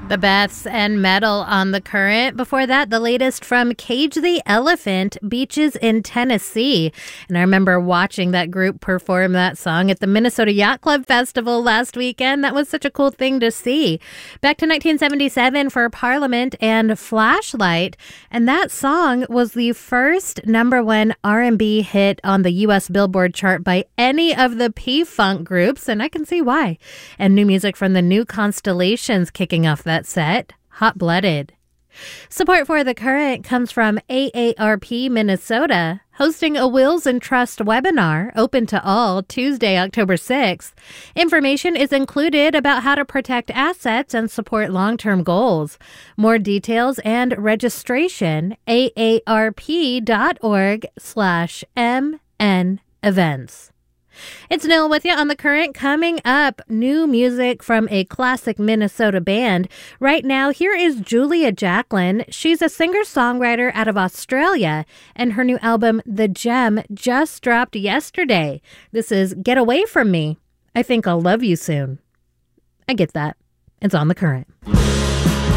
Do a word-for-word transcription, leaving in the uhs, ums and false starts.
The Beths and Metal on the Current. Before that, the latest from Cage the Elephant, Beaches in Tennessee. And I remember watching that group perform that song at the Minnesota Yacht Club Festival last weekend. That was such a cool thing to see. Back to nineteen seventy-seven for Parliament and Flashlight. And that song was the first number one R and B hit on the U S Billboard chart by any of the P-Funk groups. And I can see why. And new music from the New Constellations kicking off that set, Hot Blooded. Support for The Current comes from A A R P Minnesota, hosting a Wills and Trust webinar open to all Tuesday, October sixth. Information is included about how to protect assets and support long-term goals. More details and registration, A A R P dot org slash M N events. It's Nil with you on The Current. Coming up, new music from a classic Minnesota band. Right now, here is Julia Jacklin. She's a singer-songwriter out of Australia, and her new album, The Gem, just dropped yesterday. This is Get Away From Me. I Think I'll Love You Soon. I get that. It's on The Current.